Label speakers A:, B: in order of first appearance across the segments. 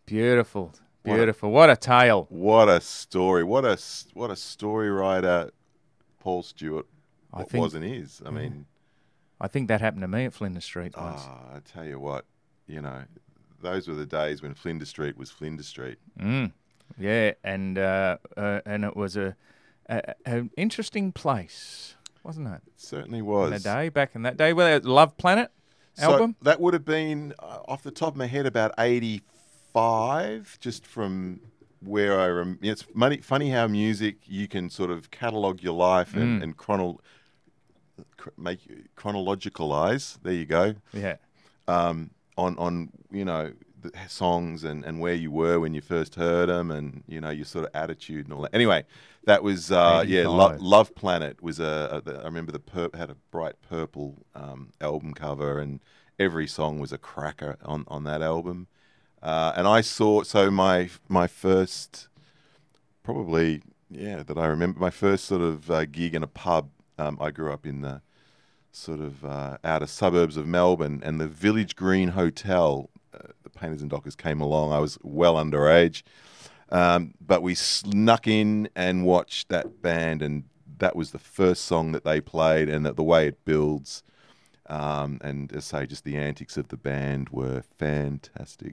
A: Beautiful. Beautiful. What a tale.
B: What a story. What a story writer Paul Stewart was and is. I mean,
A: I think that happened to me at Flinders Street once.
B: I tell you what, those were the days when Flinders Street was Flinders Street.
A: Yeah, and it was an interesting place, wasn't it?
B: It certainly was.
A: Back in that day, with Love Planet album.
B: So that would have been, off the top of my head, about 85, just from where I remember. It's funny how music, you can sort of catalogue your life and make chronologicalize. There you go.
A: Yeah.
B: On the songs and where you were when you first heard them, and your sort of attitude and all that. Anyway, that was Love Planet was I remember had a bright purple album cover, and every song was a cracker on that album. And I saw my first, probably that I remember, my first sort of gig in a pub. I grew up in the sort of outer suburbs of Melbourne, and the Village Green Hotel, the Painters and Dockers came along. I was well underage, but we snuck in and watched that band, and that was the first song that they played, and the way it builds, and as I say, just the antics of the band were fantastic.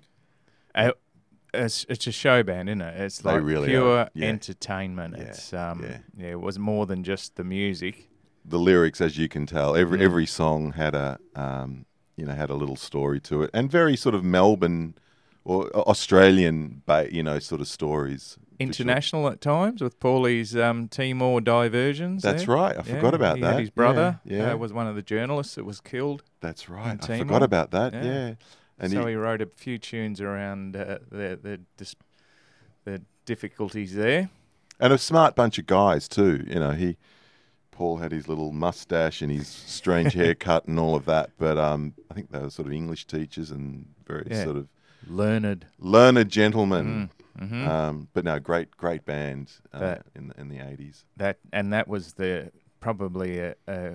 A: It's a show band, isn't it? It's like
B: really
A: pure entertainment. Yeah. It's it was more than just the music.
B: The lyrics, as you can tell, every song had a had a little story to it, and very sort of Melbourne or Australian, sort of stories.
A: International at times with Paulie's Timor diversions.
B: That's right. I forgot about that.
A: His brother was one of the journalists that was killed.
B: That's right. I forgot about that. Yeah.
A: And so he wrote a few tunes around the difficulties there.
B: And a smart bunch of guys too. Paul had his little mustache and his strange haircut and all of that. But I think they were sort of English teachers and very sort of
A: learned
B: gentlemen. But no, great band in the 80s.
A: That was probably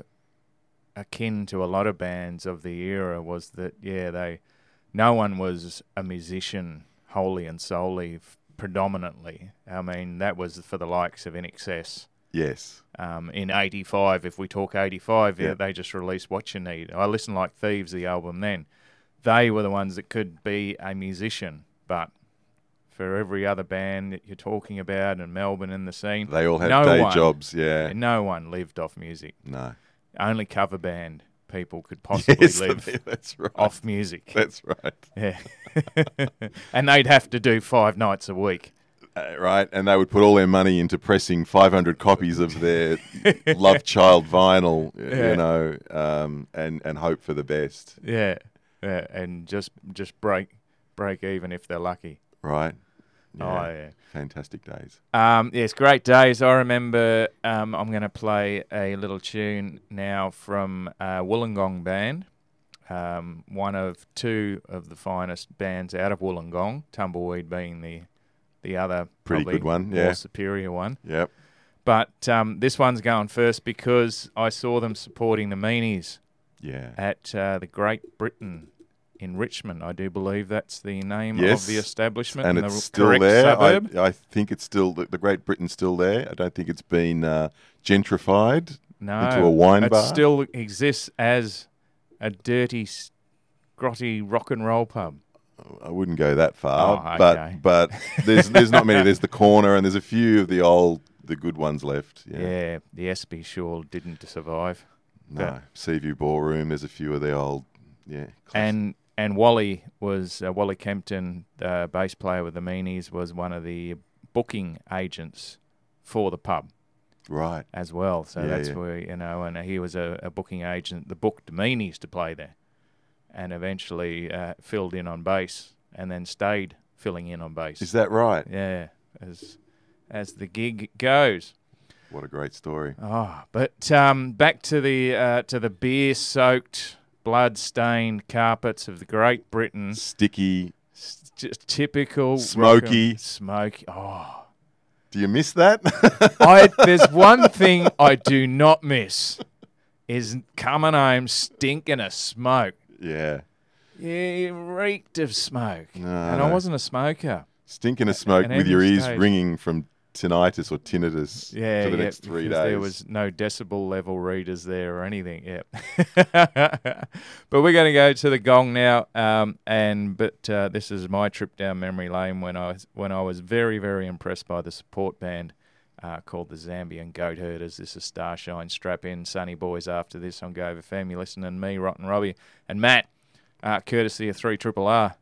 A: akin to a lot of bands of the era, was that no one was a musician wholly and solely, predominantly. I mean, that was for the likes of INXS.
B: Yes.
A: In 85, if we talk 85, they just released What You Need. I Listen Like Thieves, the album then. They were the ones that could be a musician, but for every other band that you're talking about in Melbourne in the scene,
B: they all had day jobs,
A: no one lived off music.
B: No.
A: Only cover band people could possibly live
B: that's right.
A: off music.
B: That's right.
A: Yeah. And they'd have to do 5 nights a week.
B: Right, and they would put all their money into pressing 500 copies of their Love Child vinyl, and hope for the best.
A: Yeah, and just break even if they're lucky.
B: Right.
A: Yeah. Oh, yeah.
B: Fantastic days.
A: Yes, great days. I remember I'm going to play a little tune now from Wollongong Band, one of 2 of the finest bands out of Wollongong, Tumbleweed being the other
B: pretty good one,
A: more superior one.
B: Yep.
A: But this one's going first because I saw them supporting the Meanies at the Great Britain in Richmond. I do believe that's the name of the establishment.
B: And it's still there. Suburb. I think it's still, the Great Britain's still there. I don't think it's been gentrified into a wine bar.
A: It still exists as a dirty, grotty rock and roll pub.
B: I wouldn't go that far,
A: okay.
B: but there's not many. There's the Corner, and there's a few of the good ones left.
A: Yeah, the Espy sure didn't survive.
B: No, Seaview Ballroom. There's a few of the old,
A: And Wally Kempton, the bass player with the Meanies, was one of the booking agents for the pub,
B: right?
A: As well. So that's where and he was a booking agent that booked the Meanies to play there. And eventually filled in on bass, and then stayed filling in on bass.
B: Is that right?
A: Yeah, as the gig goes.
B: What a great story!
A: Oh, but back to the beer-soaked, blood-stained carpets of the Great Britain.
B: Sticky,
A: just typical
B: smoky.
A: Oh,
B: do you miss that?
A: There's one thing I do not miss is coming home stinking of smoke.
B: Yeah.
A: Yeah, it reeked of smoke.
B: No,
A: and I wasn't a smoker.
B: Stinking of smoke
A: And
B: with your
A: every
B: ears
A: stage-
B: ringing from tinnitus or tinnitus for the next 3
A: because
B: days.
A: there was no decibel level readers there or anything. Yeah. But we're going to go to the gong now. This is my trip down memory lane when I was very, very impressed by the support band called the Zambian Goat Herders. This is Starshine. Strap in, Sunny Boys. After this on Go Over Fam. You're listening to me, Rotten Robbie, and Matt, courtesy of 3RRR.